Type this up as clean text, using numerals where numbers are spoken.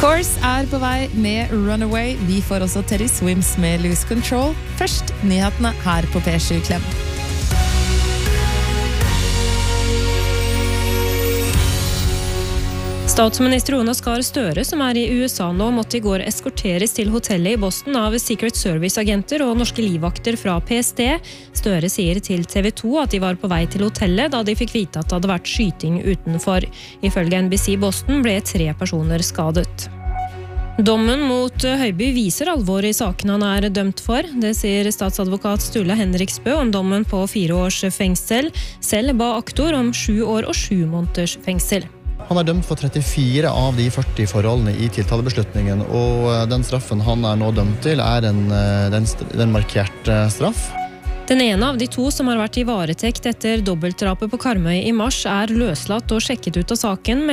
Course på vei med Runaway. Vi får også Teddy Swims med Lose Control. Først nyhetene her på P7 Klem. Statsminister Jonas Gahr Støre, som i USA nå, måtte I går eskorteres til hotellet I Boston av Secret Service-agenter og norske livvakter fra PST. Støre sier til TV 2 at de var på vei til hotellet da de fikk vite at det hadde vært skyting utenfor. Ifølge NBC Boston ble 3 personer skadet. Dommen mot Høiby viser alvor I saken han dømt for. Det sier statsadvokat Sturla Henriksbø om dommen på 4 års fengsel. Selv ba aktor om 7 år og 7 måneders fengsel. Han dømt for 34 av de 40 forholdene I tiltalebeslutningen, og den straffen han nå dømt til den markert straff. Den ene av de 2 som har vært I varetekt etter dobbeltdrapet på Karmøy I mars løslatt og sjekket ut av saken,